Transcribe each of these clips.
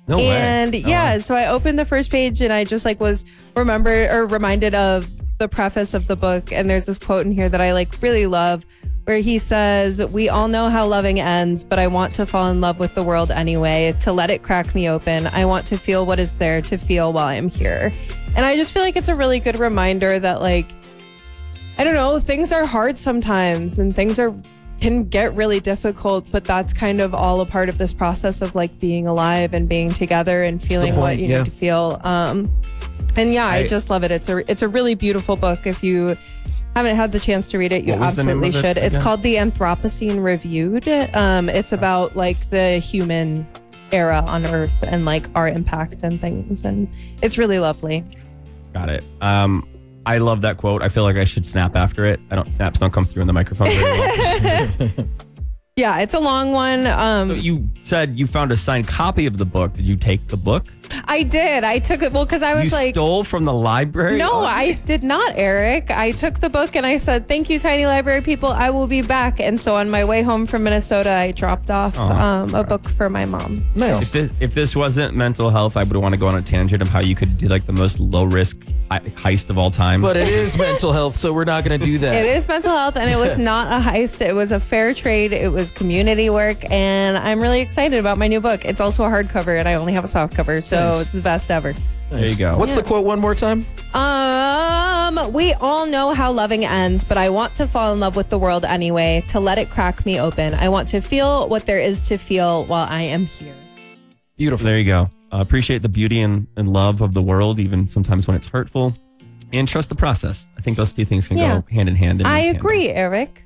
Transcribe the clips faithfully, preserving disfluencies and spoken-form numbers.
No and way. yeah, Oh. so I opened the first page and I just like was remembered or reminded of the preface of the book. And there's this quote in here that I like really love where he says, "We all know how loving ends, but I want to fall in love with the world anyway, to let it crack me open. I want to feel what is there to feel while I'm here." And I just feel like it's a really good reminder that like, I don't know, things are hard sometimes and things are can get really difficult, but that's kind of all a part of this process of like being alive and being together and feeling point, what you yeah. need to feel. Um, and yeah, I, I- just love it. It's a it's a really beautiful book. If you haven't had the chance to read it, you What was the name absolutely of it should. It's again? called The Anthropocene Reviewed. Um, it's about like the human era on Earth and like our impact and things, and it's really lovely. Got it. Um, I love that quote. I feel like I should snap after it. I don't snaps don't come through in the microphone very well. Yeah, it's a long one. Um, You said you found a signed copy of the book. Did you take the book? I did. I took it. Well, because I was You like, stole from the library? no, Oh, I did not, Eric. I took the book and I said, "Thank you, Tiny Library people. I will be back." And so on my way home from Minnesota, I dropped off Oh, um, a book for my mom. If this, if this wasn't mental health, I would want to go on a tangent of how you could do like the most low risk heist of all time. But it is mental health, so we're not going to do that. It is mental health, and it was not a heist. It was a fair trade. It was community work, and I'm really excited about my new book. It's also a hardcover, and I only have a softcover, so Nice. it's the best ever. There you go. What's the quote one more time? Um, we all know how loving ends, but I want to fall in love with the world anyway, to let it crack me open. I want to feel what there is to feel while I am here. Beautiful. There you go. Uh, appreciate the beauty and, and love of the world, even sometimes when it's hurtful. And trust the process. I think those two things can Yeah. go hand in hand. in I tandem. agree, Eric.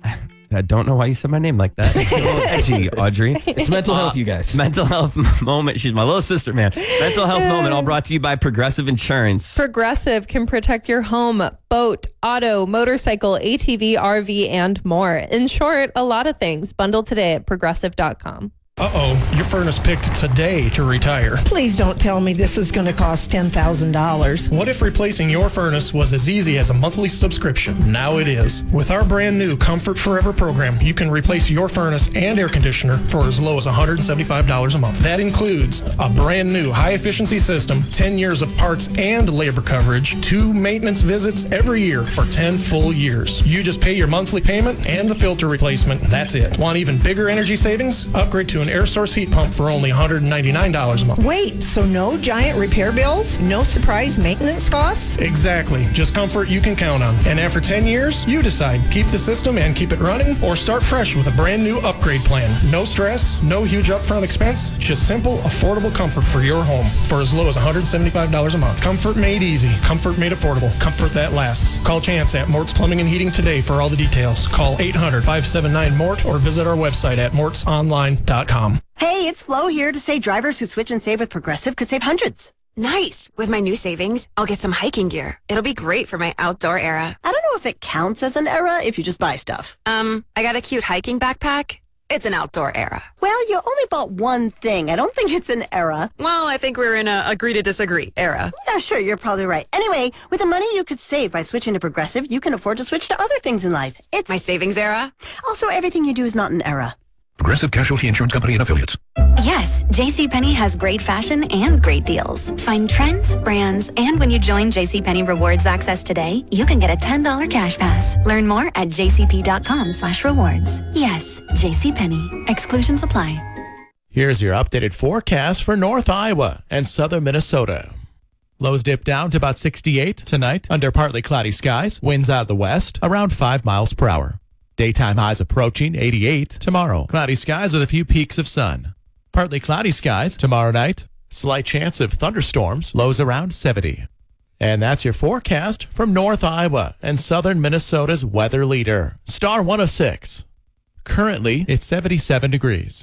I don't know why you said my name like that. It's a little edgy, Audrey. It's mental health, you guys. Mental health moment. She's my little sister, man. Mental health moment, all brought to you by Progressive Insurance. Progressive can protect your home, boat, auto, motorcycle, A T V, R V, and more. In short, a lot of things. Bundle today at progressive dot com. Uh-oh, your furnace picked today to retire. Please don't tell me this is going to cost ten thousand dollars. What if replacing your furnace was as easy as a monthly subscription? Now it is. With our brand new Comfort Forever program, you can replace your furnace and air conditioner for as low as one hundred seventy-five dollars a month. That includes a brand new high-efficiency system, ten years of parts and labor coverage, two maintenance visits every year for ten full years. You just pay your monthly payment and the filter replacement. That's it. Want even bigger energy savings? Upgrade to an air source heat pump for only one hundred ninety-nine dollars a month. Wait, so no giant repair bills? No surprise maintenance costs? Exactly. Just comfort you can count on. And after ten years, you decide. Keep the system and keep it running, or start fresh with a brand new upgrade plan. No stress, no huge upfront expense, just simple, affordable comfort for your home for as low as one hundred seventy-five dollars a month. Comfort made easy. Comfort made affordable. Comfort that lasts. Call Chance at Mort's Plumbing and Heating today for all the details. Call eight hundred, five seven nine, M O R T or visit our website at morts online dot com. Hey, it's Flo here to say drivers who switch and save with Progressive could save hundreds. Nice. With my new savings, I'll get some hiking gear. It'll be great for my outdoor era. I don't know if it counts as an era if you just buy stuff. Um, I got a cute hiking backpack. It's an outdoor era. Well, you only bought one thing. I don't think it's an era. Well, I think we're in a agree to disagree era. Yeah, sure, you're probably right. Anyway, with the money you could save by switching to Progressive, you can afford to switch to other things in life. It's My savings era? also everything you do is not an era. Progressive Casualty Insurance Company and Affiliates. Yes, JCPenney has great fashion and great deals. Find trends, brands, and when you join JCPenney Rewards Access today, you can get a ten dollars cash pass. Learn more at jcp.com slash rewards. Yes, JCPenney. Exclusions apply. Here's your updated forecast for North Iowa and southern Minnesota. Lows dip down to about sixty-eight tonight under partly cloudy skies. Winds out of the west around five miles per hour. Daytime highs approaching eighty-eight tomorrow. Cloudy skies with a few peaks of sun. Partly cloudy skies tomorrow night. Slight chance of thunderstorms. Lows around seventy. And that's your forecast from North Iowa and southern Minnesota's weather leader, Star one oh six. Currently, it's seventy-seven degrees.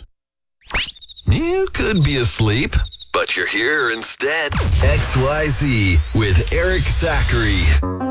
You could be asleep, but you're here instead. X Y Z with Eric Zachary.